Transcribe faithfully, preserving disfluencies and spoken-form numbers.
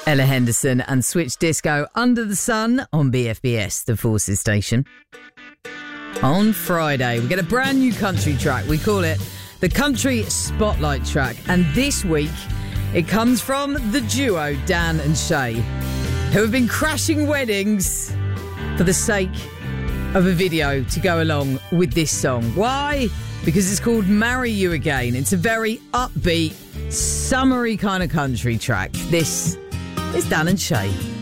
Ella Henderson and Switch Disco, Under the Sun on B F B S, the Forces station. On Friday, we get a brand new country track. We call it the Country Spotlight track. And this week, it comes from the duo Dan and Shay, who have been crashing weddings for the sake of a video to go along with this song. Why? Because it's called Marry You Again. It's a very upbeat, summery kind of country track. This is Dan and Shay.